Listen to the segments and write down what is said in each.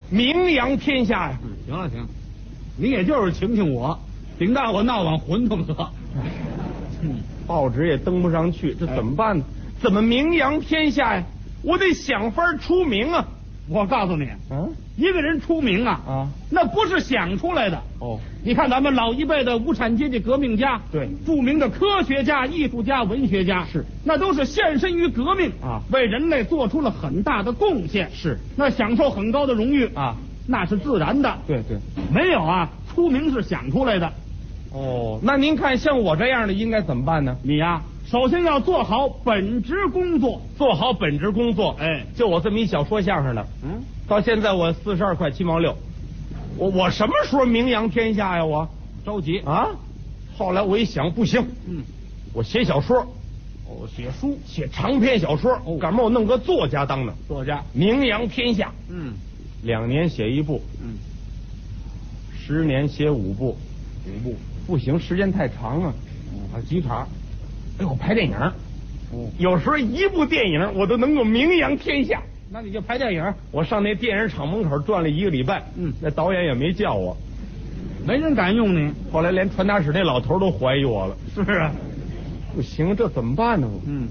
名扬天下呀。 行了行，你也就是请请我，顶大我闹往混同得。 报纸也登不上去，这怎么办呢？怎么名扬天下呀？我得想法出名啊！ 我告诉你，一个人出名啊，那不是想出来的。你看咱们老一辈的无产阶级革命家， 对， 著名的科学家、艺术家、文学家， 是， 那都是献身于革命啊， 为人类做出了很大的贡献， 是， 那享受很高的荣誉啊， 那是自然的。 对对， 没有啊，出名是想出来的。 那您看像我这样的应该怎么办呢？ 你呀，首先要做好本职工作， 做好本职工作。就我这么一小说相声的，到现在我42块7毛6，我什么时候名扬天下呀？我着急啊！后来我一想，不行，我写小说， 写书， 写长篇小说，干嘛我弄个作家当呢？ 作家名扬天下。2年写1部，10年写5部，5部不行，时间太长啊，几场。哎，我拍电影，有时候1部电影我都能够名扬天下。 那你就拍电影， 我上那电影厂门口转了1个礼拜，那导演也没叫我， 没人敢用你。 后来连传达室那老头都怀疑我了。 是啊， 不行，这怎么办呢？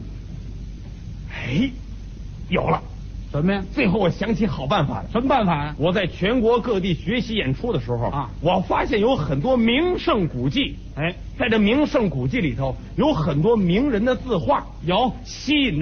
有了。 什么呀？ 最后我想起好办法了。 什么办法呀？ 我在全国各地学习演出的时候啊， 我发现有很多名胜古迹。在这名胜古迹里头有很多名人的字画，有吸引